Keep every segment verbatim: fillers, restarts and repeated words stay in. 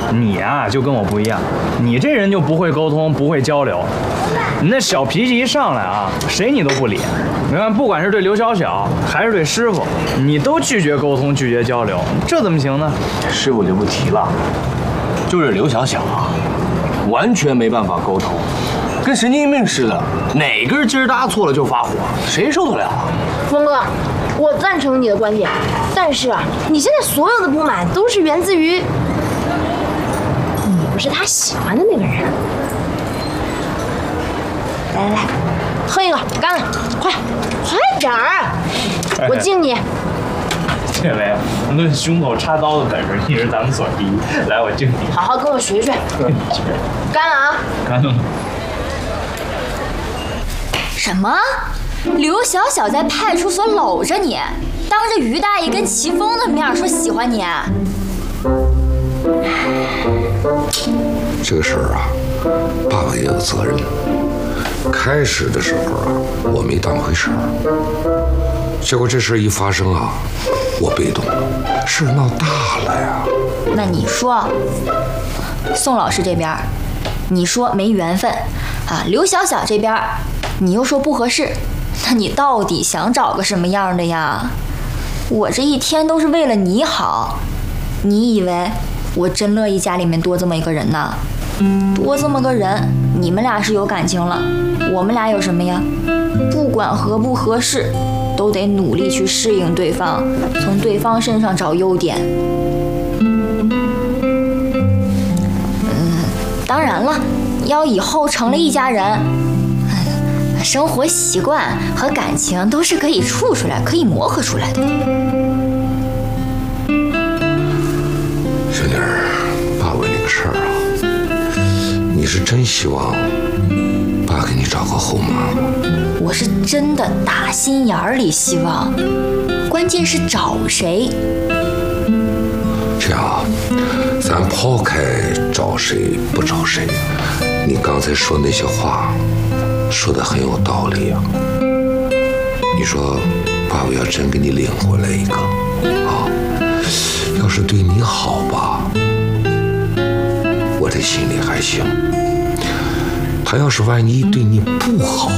你呀、啊、就跟我不一样，你这人就不会沟通，不会交流，你那小脾气一上来啊，谁你都不理。你看，不管是对刘小小还是对师傅，你都拒绝沟通，拒绝交流，这怎么行呢？ 师傅就不提了，就是刘小小啊，完全没办法沟通，跟神经病似的，哪根筋搭错了就发火，谁受得了啊？ 峰哥，我赞成你的观点，但是啊，你现在所有的不满都是源自于你不是他喜欢的那个人。来来来，喝一个，干了，快快点儿！我敬你。 这位论胸口插刀的本事，你是咱们所第一。来，我敬你。 好好跟我学学。干了啊！ 干了。 什么？刘小小在派出所搂着你，当着于大爷跟齐峰的面说喜欢你。 这个事儿啊，爸爸也有责任。开始的时候啊，我没当回事儿，结果这事一发生啊，我被动了，事闹大了呀。 那你说，宋老师这边，你说没缘分啊，刘小小这边，你又说不合适，那你到底想找个什么样的呀？我这一天都是为了你好，你以为我真乐意家里面多这么一个人呢？多这么个人，你们俩是有感情了，我们俩有什么呀？不管合不合适，都得努力去适应对方，从对方身上找优点。嗯，当然了，要以后成了一家人，生活习惯和感情都是可以处出来，可以磨合出来的。 小妮儿，爸问你个事儿啊，你是真希望爸给你找个后妈吗？ 我是真的打心眼里希望，关键是找谁。 这样啊，咱抛开找谁不找谁，你刚才说那些话说得很有道理啊。你说爸爸要真给你领回来一个啊，要是对你好吧，我这心里还行。他要是万一对你不好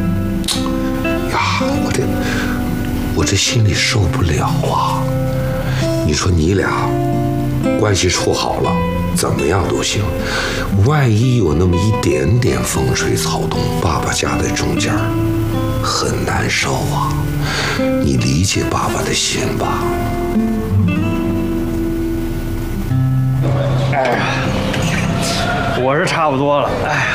呀，我这我这心里受不了啊。你说你俩关系处好了，怎么样都行，万一有那么一点点风吹草动，爸爸夹在中间，很难受啊。你理解爸爸的心吧。 哎呀，我是差不多了。哎呀，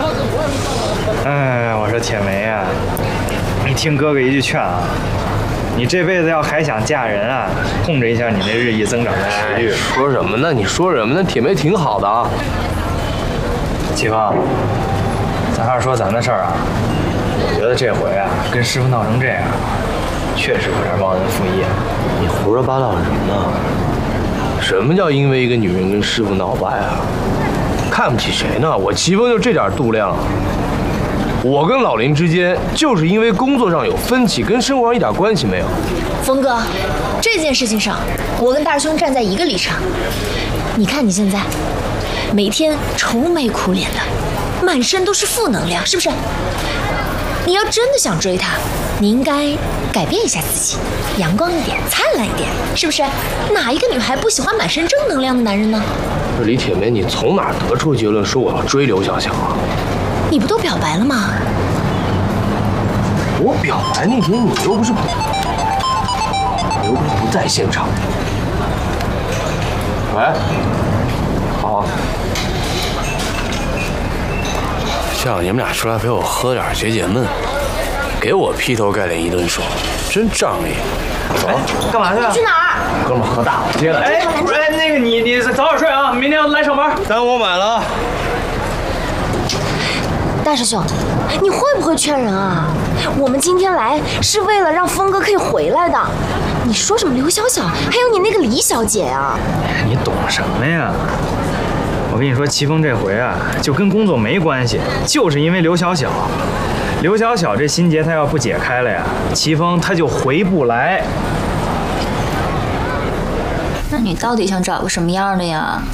哎，我说铁梅啊，你听哥哥一句劝啊，你这辈子要还想嫁人啊，控制一下你那日益增长的食欲。 说什么呢？你说什么呢？铁梅挺好的啊。 齐峰，咱还是说咱的事儿啊。我觉得这回啊，跟师傅闹成这样，确实有点忘恩负义。 你胡说八道什么呢？什么叫因为一个女人跟师傅闹掰啊？看不起谁呢？我齐峰就这点度量。我跟老林之间就是因为工作上有分歧，跟生活上一点关系没有。 峰哥，这件事情上，我跟大兄站在一个立场。你看你现在，每天愁眉苦脸的，满身都是负能量，是不是？你要真的想追她，你应该改变一下自己，阳光一点，灿烂一点，是不是？哪一个女孩不喜欢满身正能量的男人呢？ 这李铁梅，你从哪得出结论说我要追刘小小啊？ 你不都表白了吗？ 我表白那天你又不是不，你又不是不在现场。喂，好。 叫你们俩出来陪我喝点解解闷，给我劈头盖脸一顿说，真仗义。走， 干嘛去啊？ 去哪儿？ 哥们喝大了，接着。 哎，不是，那个你你早点睡啊，明天要来上班。 单我买了。 大师兄，你会不会劝人啊？我们今天来是为了让峰哥可以回来的。你说什么刘小小，还有你那个李小姐啊？ 你懂什么呀？我跟你说，齐峰这回啊，就跟工作没关系，就是因为刘小小。刘小小这心结他要不解开了呀，齐峰他就回不来。 那你到底想找个什么样的呀？